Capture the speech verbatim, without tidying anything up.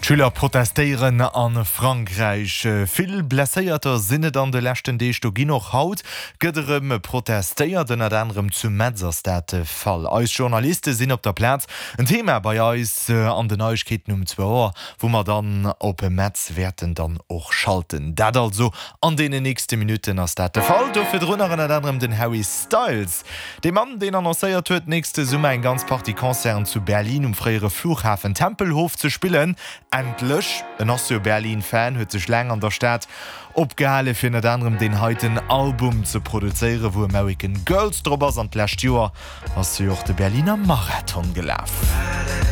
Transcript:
Schüler protestieren an Frankreich. Vill blesséierter sinnet an de lächten Deeg do gi noch haut, gëtterem protestéiert den et anderem zu Metzerstätte fall. Eis Journaliste sinn op der Platz. Ein Thema bei eis äh, an den Neuigkeeten um zwei Uhr, wo man dann op e Metz werden dann och schalten. Dat also an de nächste Minuten ass dat de Fall. Do fir runnner et anderem den Harry Styles. De Mann, den annonseiert huet nächste Summe ein ganz Partykonzern zu Berlin um freiere Flughafen Tempelhof zu spillen. Endlech en ass Berlin-Fan huet sech läng an der Stadt opgehale fir net anderem den heiten Album ze produzéiere, wo American Girls Droppers an d'lächt Joer ass se joch de Berliner Marathon gelaf.